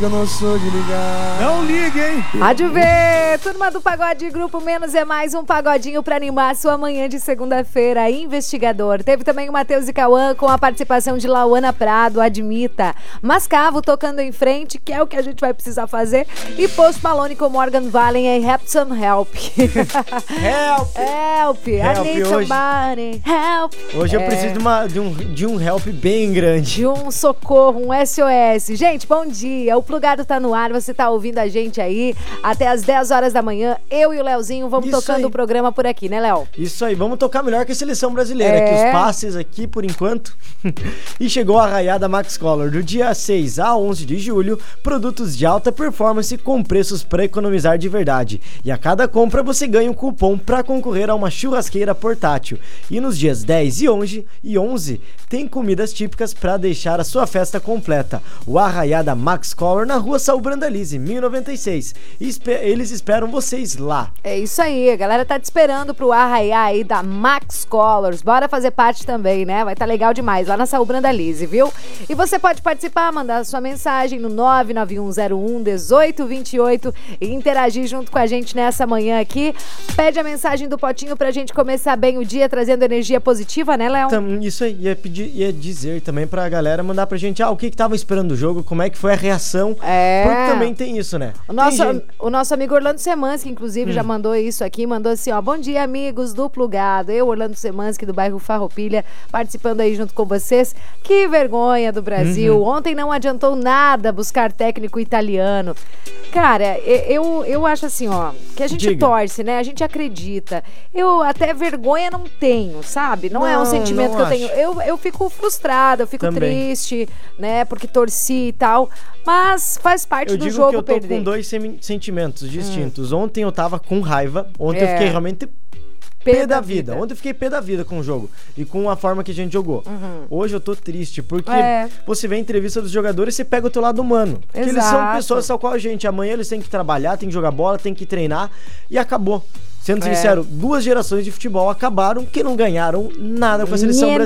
Eu não sou de ligar. Não ligue, hein? Rádio V, turma do Pagode Grupo Menos é mais um pagodinho pra animar a sua manhã de segunda-feira. Investigador. Teve também o Matheus e Cauã com a participação de Lauana Prado, Admita. Mascavo tocando em frente, que é o que a gente vai precisar fazer. E Post Malone com Morgan Wallen em Help Some Help. Help. I need somebody. Help. Hoje eu preciso de um help bem grande. De um socorro, um SOS. Gente, bom dia. O Plugado tá no ar, você tá ouvindo a gente aí até as 10 horas da manhã. Eu e o Leozinho vamos tocando o programa por aqui, né, Léo? Isso aí, vamos tocar melhor que a seleção brasileira, que os passes aqui, por enquanto. E chegou a raiada Max Color, do dia 6 a 11 de julho, produtos de alta performance com preços para economizar de verdade. E a cada compra você ganha um cupom para concorrer a uma churrasqueira portátil. E nos dias 10 e 11 tem comidas típicas para deixar a sua festa completa. O Arraiada Max Color na rua Saul Brandalize, 1096. Eles esperam vocês lá. É isso aí, a galera tá te esperando pro arraiá aí da Max Colors. Bora fazer parte também, né? Vai tá legal demais, lá na Saul Brandalize, viu? E você pode participar, mandar sua mensagem no 991011828 e interagir junto com a gente nessa manhã aqui. Pede a mensagem do potinho pra gente começar bem o dia, trazendo energia positiva, né, Léo? Isso aí, ia dizer também pra galera mandar pra gente, o que tava esperando o jogo, como é que foi a reação. Porque também tem isso, né? O nosso amigo Orlando Semansky, inclusive, já mandou isso aqui, mandou assim, bom dia, amigos do Plugado. Eu, Orlando Semansky, do bairro Farroupilha, participando aí junto com vocês. Que vergonha do Brasil. Ontem não adiantou nada buscar técnico italiano. Cara, eu acho assim, que a gente torce, né? A gente acredita. Eu até vergonha não tenho, sabe? Não é um sentimento que eu tenho. Eu fico frustrada, eu fico triste, né? Porque torci e tal. Mas faz parte do jogo perder. Eu digo que eu tô com dois sentimentos distintos. Ontem eu tava com raiva. Ontem eu fiquei realmente pé da vida. Ontem eu fiquei pé da vida com o jogo e com a forma que a gente jogou. Hoje eu tô triste porque você vê a entrevista dos jogadores e você pega o teu lado humano. Porque eles são pessoas tal qual a gente. Amanhã eles têm que trabalhar, têm que jogar bola, têm que treinar e acabou. Sendo sincero, 2 gerações de futebol acabaram que não ganharam nada com a seleção brasileira.